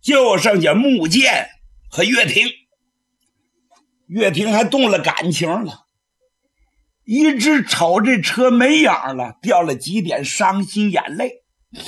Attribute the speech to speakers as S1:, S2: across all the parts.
S1: 就剩下穆剑和岳霆。岳霆还动了感情了，一直瞅这车没影了，掉了几点伤心眼泪。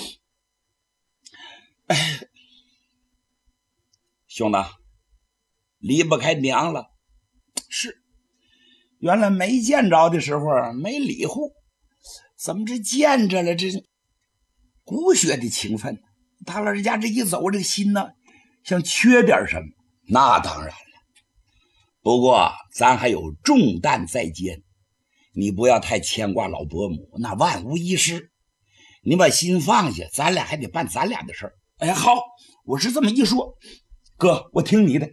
S1: 兄弟，离不开娘了。是，原来没见着的时候没理会，怎么这见着了，这骨血的情分。他老人家这一走，这个心呢像缺点什么。那当然了，不过咱还有重担在肩，你不要太牵挂老伯母，那万无一失。你把心放下，咱俩还得办咱俩的事儿。哎，好，我是这么一说，哥，我听你的。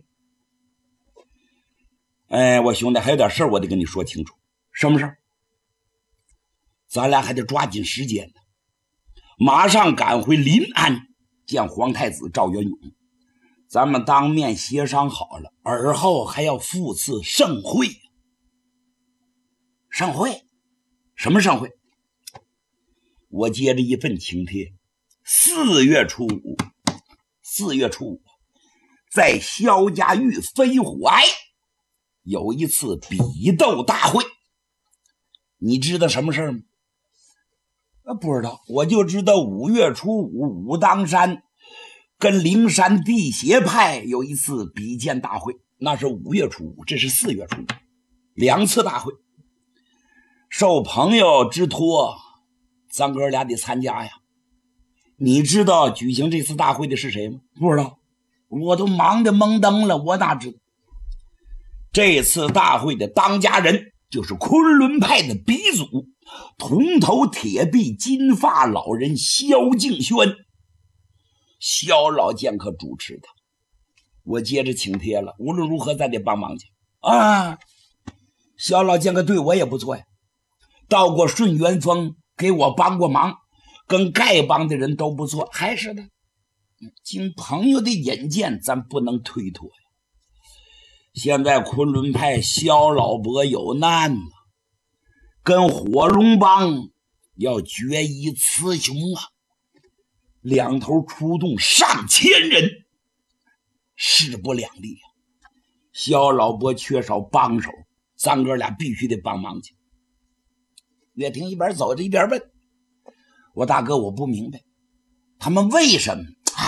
S1: 我兄弟还有点事儿，我得跟你说清楚。什么事儿？咱俩还得抓紧时间呢，马上赶回临安见皇太子赵元永，咱们当面协商好了，而后还要赴次盛会。盛会？什么盛会？我接着一份请帖，4月初五，在萧家峪飞虎崖有一次比斗大会。你知道什么事吗？不知道，我就知道5月初五武当山跟灵山地邪派有一次比剑大会，那是5月初五，这是4月初五，2次大会。受朋友之托，咱哥俩得参加呀。你知道举行这次大会的是谁吗？不知道，我都忙得懵登了，我哪知道。这次大会的当家人就是昆仑派的鼻祖，铜头铁臂金发老人萧敬轩，萧老剑客主持的。我接着请帖了，无论如何咱得帮忙去啊！萧老剑客对我也不错呀，到过顺元峰给我帮过忙，跟丐帮的人都不错，还是的。经朋友的引荐，咱不能推脱呀。现在昆仑派萧老伯有难了，跟火龙帮要决一雌雄啊，两头出动上千人，势不两立啊。萧老伯缺少帮手，咱哥俩必须得帮忙去。岳霆一边走着一边问，我大哥，我不明白他们为什么？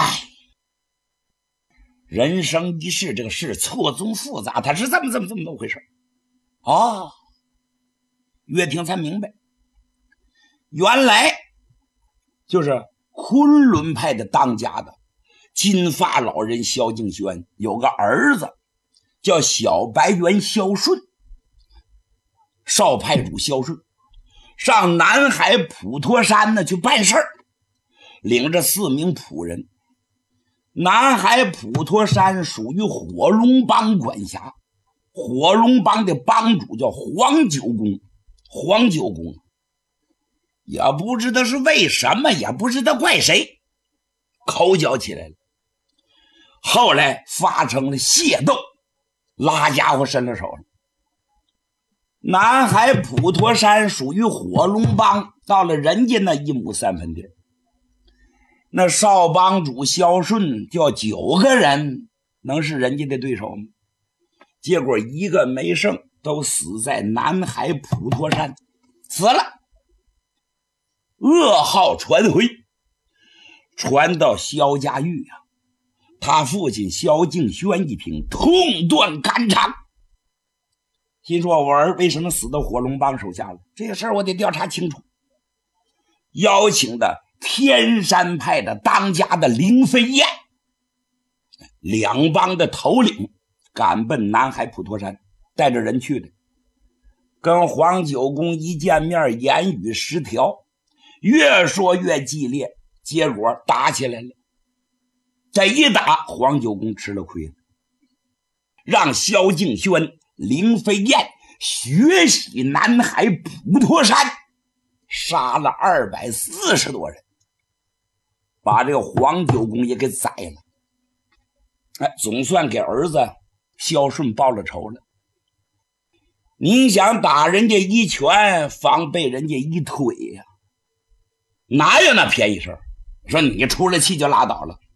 S1: 人生一世这个事错综复杂，它是这么回事。岳霆才明白，原来就是昆仑派的当家的金发老人萧敬轩有个儿子叫小白猿萧顺，少派主萧顺上南海普陀山呢去办事儿，领着4名仆人。南海普陀山属于火龙帮管辖，火龙帮的帮主叫黄九公。黄九公也不知道是为什么，也不知道怪谁，口角起来了。后来发生了械斗，拉家伙伸了手了。南海普陀山属于火龙帮，到了人家那1亩3分地，那少帮主萧顺叫9个人，能是人家的对手吗？结果一个没剩，都死在南海普陀山，死了。噩耗传回，传到萧家峪啊，他父亲萧敬轩一听，痛断肝肠，心说我儿为什么死到火龙帮手下了？这个事儿我得调查清楚。邀请的天山派的当家的林飞燕，两帮的头领赶奔南海普陀山，带着人去的。跟黄九公一见面，言语失调，越说越激烈，结果打起来了。这一打，黄九公吃了亏了，让萧敬轩、林飞燕学习南海普陀山，杀了240多人，把这个黄九公也给宰了。总算给儿子萧顺报了仇了。你想打人家一拳，防备人家一腿呀，哪有那便宜事儿？说你出了气就拉倒了，